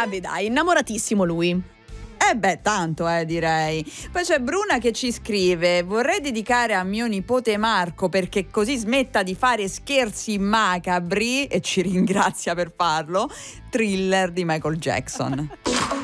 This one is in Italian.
Vabbè dai, innamoratissimo lui. Tanto direi. Poi c'è Bruna che ci scrive: vorrei dedicare a mio nipote Marco perché così smetta di fare scherzi macabri, e ci ringrazia per farlo, Thriller di Michael Jackson.